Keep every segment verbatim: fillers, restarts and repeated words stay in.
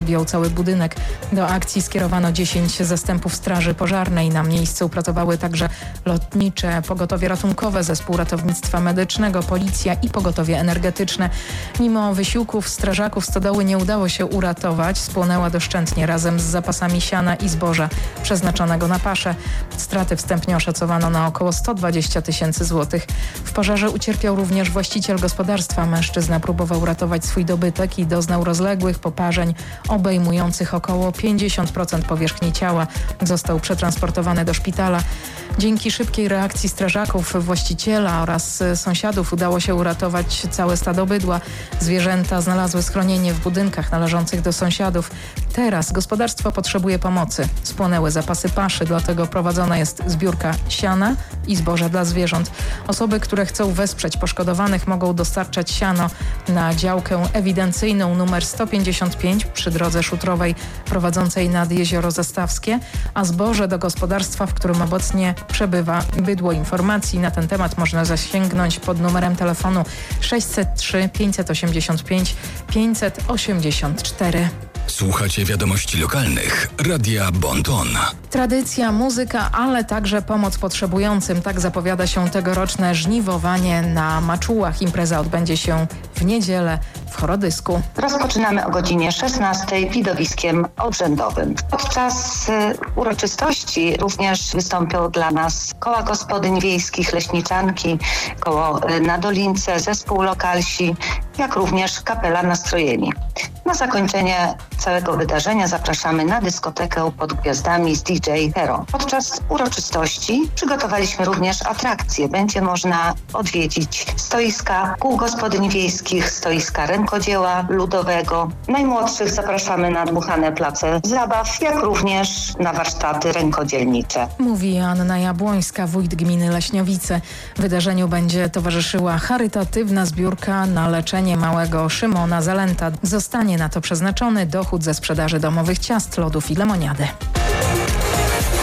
objął cały budynek. Do akcji skierowano dziesięć zastępów straży pożarnej. Na miejscu pracowały także lotnicze, pogotowie ratunkowe, zespół ratownictwa medycznego, policja i pogotowie energetyczne. Mimo wysiłków strażaków stodoły nie udało się uratować. Spłonęła doszczętnie razem z zapasami siana i zboża przeznaczonego na paszę. Straty wstępnie oszacowano na około sto dwadzieścia tysięcy złotych. W pożarze ucierpiał również właściciel gospodarstwa. Mężczyzna próbował ratować swój dobytek i doznał rozległych poparzeń obejmujących około pięćdziesiąt procent powierzchni ciała. Został przetransportowany do szpitala. Dzięki szybkiej reakcji strażaków, właściciela oraz sąsiadów udało się uratować całe stado bydła. Zwierzęta znalazły schronienie w budynkach należących do sąsiadów. Teraz gospodarstwo potrzebuje pomocy. Spłonęły zapasy paszy, dlatego prowadzona jest zbiórka siana i zboża dla zwierząt. Osoby, które chcą wesprzeć poszkodowanych, mogą dostarczać siano na działkę ewidencyjną numer sto pięćdziesiąt pięć przy drodze szutrowej prowadzącej nad Jezioro Zastawskie, a zboże do gospodarstwa, w którym obecnie przebywa bydło. Informacji na ten temat można zasięgnąć pod numerem telefonu sześćset trzy pięćset osiemdziesiąt pięć pięćset osiemdziesiąt cztery. Słuchacie wiadomości lokalnych Radia Bon-Ton. Tradycja, muzyka, ale także pomoc potrzebującym. Tak zapowiada się tegoroczne żniwowanie na Maczułach. Impreza odbędzie się w niedzielę w Chorodysku. Rozpoczynamy o godzinie szesnastej widowiskiem obrzędowym. Podczas y, uroczystości również wystąpią dla nas koła gospodyń wiejskich, leśniczanki, koło y, na Dolince, zespół Lokalsi, jak również kapela Nastrojeni. Na zakończenie całego wydarzenia zapraszamy na dyskotekę pod gwiazdami z D J Hero. Podczas uroczystości przygotowaliśmy również atrakcje. Będzie można odwiedzić stoiska kół gospodyń wiejskich, stoiska rękodzieła ludowego. Najmłodszych zapraszamy na dmuchane place zabaw, jak również na warsztaty rękodzielnicze. Mówi Anna Jabłońska, wójt gminy Leśniowice. Wydarzeniu będzie towarzyszyła charytatywna zbiórka na leczenie małego Szymona Zalęta. Zostanie na to przeznaczony dochód ze sprzedaży domowych ciast, lodów i lemoniady.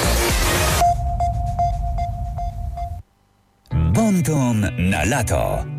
Bon-Ton na lato.